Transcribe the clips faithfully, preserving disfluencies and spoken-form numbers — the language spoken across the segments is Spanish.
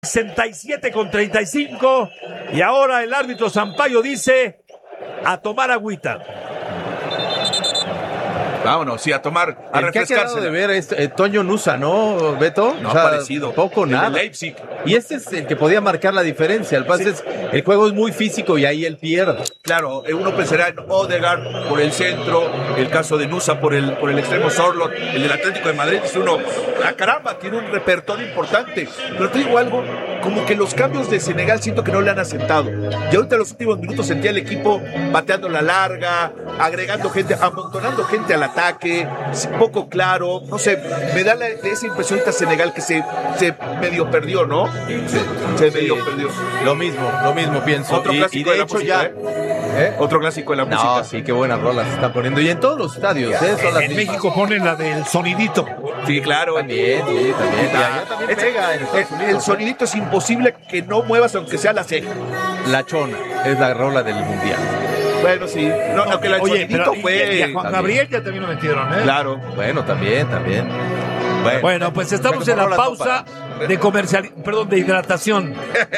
sesenta y siete con treinta y cinco y ahora el árbitro Sampaio dice a tomar agüita. Vámonos, sí, a tomar, a el refrescarse. Que ha quedado de ver es eh, Toño Nusa, ¿no, Beto? No o sea, ha parecido. Poco, el nada. de Leipzig. Y este es el que podía marcar la diferencia. El pase Sí. es, el juego es muy físico y ahí él pierde. Claro, uno pensará en Odegaard por el centro, el caso de Nusa por el, por el extremo Sorloth, el del Atlético de Madrid, es uno, ¡ah, caramba! Tiene un repertorio importante. Pero te digo algo, como que los cambios de Senegal siento que no le han asentado. Y ahorita en los últimos minutos sentía el equipo bateando la larga, agregando gente, amontonando gente al ataque, poco claro, no sé, me da la, esa impresión de Senegal que se, se medio perdió, ¿no? Se, se medio Sí. perdió. Lo mismo, lo mismo pienso. Otro y, clásico y de, de la hecho música, ya... ¿eh? ¿Eh? Otro clásico de la música. No, sí, qué buenas rolas se están poniendo. Y en todos los estadios, ¿eh? Son las En mismas. México ponen la del sonidito. Sí, claro. También, sí, también. Y allá también Ese- pega en Estados el, Unidos, el sonidito es imposible que no muevas aunque sea la ceja. ¿eh? La Chona es la rola del mundial. Bueno, sí. No, aunque el Oye, sonidito pero y- fue. y a Juan Gabriel ya también lo metieron, ¿eh? Claro. Bueno, también, también. Bueno, Bueno, pues estamos en la pausa de comercial, perdón, de hidratación.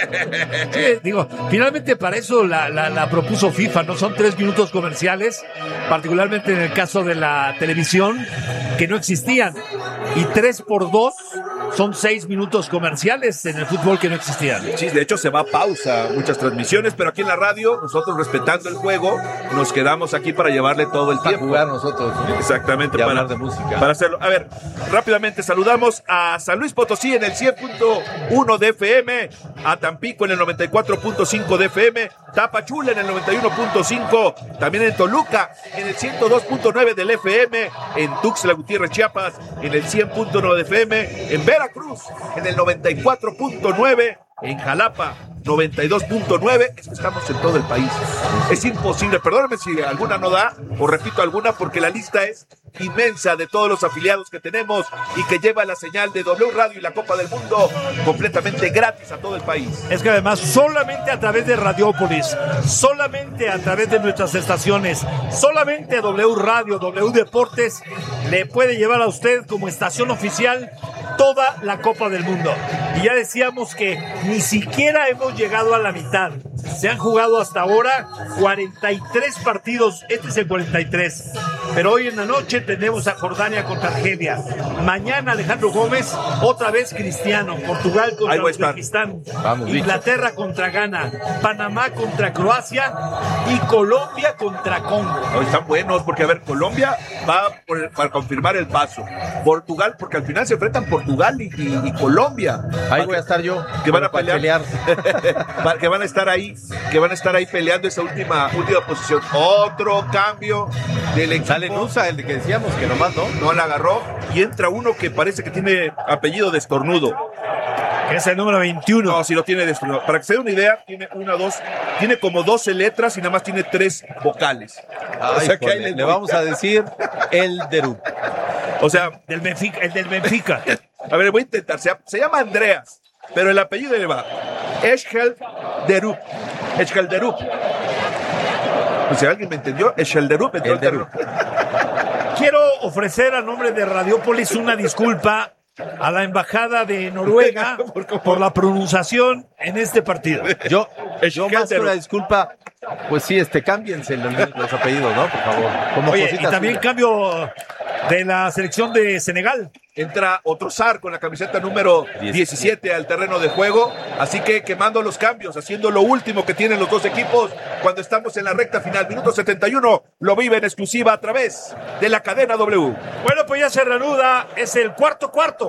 Sí, digo, finalmente para eso la, la, la propuso FIFA, ¿no? Son tres minutos comerciales, particularmente en el caso de la televisión, que no existían. Y tres por dos son seis minutos comerciales en el fútbol que no existían. Sí, de hecho se va a pausa muchas transmisiones, pero aquí en la radio, nosotros respetando el juego, nos quedamos aquí para llevarle todo el para tiempo. jugar nosotros. Exactamente, Y para, hablar de música. para hacerlo. A ver, rápidamente saludamos a San Luis Potosí en el cien punto uno de F M, a Tampico en el noventa y cuatro punto cinco de F M, Tapachula en el noventa y uno punto cinco, también en Toluca en el ciento dos punto nueve del F M, en Tuxtla Gutiérrez, Chiapas en el cien punto nueve de F M, en Veracruz en el noventa y cuatro punto nueve, en Jalapa noventa y dos punto nueve, es que estamos en todo el país. Es imposible, perdóname si alguna no da, o repito alguna, porque la lista es inmensa de todos los afiliados que tenemos y que lleva la señal de W Radio y la Copa del Mundo completamente gratis a todo el país. Es que además solamente a través de Radiópolis, solamente a través de nuestras estaciones, solamente a W Radio, W Deportes le puede llevar a usted como estación oficial toda la Copa del Mundo. Y ya decíamos que ni siquiera hemos llegado a la mitad. Se han jugado hasta ahora cuarenta y tres partidos, este es el cuarenta y tres. Pero hoy en la noche tenemos a Jordania contra Argelia. Mañana Alejandro Gómez, otra vez Cristiano. Portugal Ahí voy contra a estar. Uzbekistán. Vamos, Inglaterra contra Ghana. Panamá contra Croacia. Y Colombia contra Congo. Hoy están buenos porque, a ver, Colombia va por- para confirmar el paso. Portugal, porque al final se enfrentan Portugal y, y- y Colombia. Ahí voy a estar yo. Que van a para pelear, Va- que van a estar ahí, que van a estar ahí peleando esa última, última posición. Otro cambio del equipo. Sale Nusa, el de que decíamos que nomás no. No la agarró y entra uno que parece que tiene apellido de estornudo. Que es el número veintiuno. No, si lo tiene de estornudo. Para que se dé una idea, tiene una, dos, tiene como doce letras y nada más tiene tres vocales. Ay, o sea que ahí jole, les le voy. vamos a decir el Derú. O sea, Del Benfica, el del Benfica. a ver, voy a intentar. Se, se llama Andreas, pero el apellido le va Eschel Derup. Eschel Derup. Pues si alguien me entendió, Eschel Derup. El Derup. Quiero ofrecer a nombre de Radiópolis una disculpa a la embajada de Noruega por la pronunciación en este partido. Yo, yo más que Derú. una disculpa, pues sí, este, cámbiense los, los apellidos, ¿no? Por favor. Como Oye, y cositas también suyas. cambio de la selección de Senegal. Entra otro zar con la camiseta número diecisiete al terreno de juego. Así que quemando los cambios, haciendo lo último que tienen los dos equipos cuando estamos en la recta final. Minuto setenta y uno, lo vive en exclusiva a través de la cadena W. Bueno, pues ya se reanuda, es el cuarto cuarto.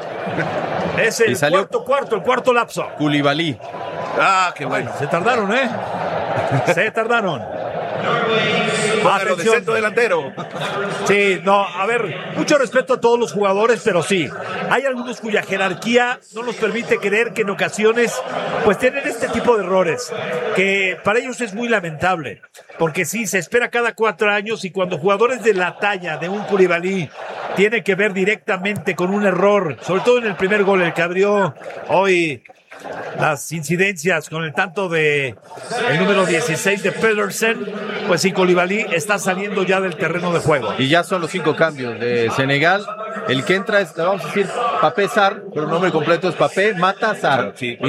Es el Y salió- cuarto cuarto, el cuarto lapso. Koulibaly. Ah, qué bueno. Se tardaron, ¿eh? Se tardaron. Póngalo de Atención. centro delantero. Sí, no, a ver, mucho respeto a todos los jugadores, pero sí, hay algunos cuya jerarquía no nos permite creer que en ocasiones pues tienen este tipo de errores, que para ellos es muy lamentable, porque sí, se espera cada cuatro años y cuando jugadores de la talla de un Koulibaly tiene que ver directamente con un error, sobre todo en el primer gol, el que abrió hoy las incidencias con el tanto de el número dieciséis de Pedersen, pues sí, Koulibaly está saliendo ya del terreno de juego. Y ya son los cinco cambios de Senegal. El que entra es, le vamos a decir, Papé Sarr, pero el nombre completo es Papé Mata Sarr. Sí.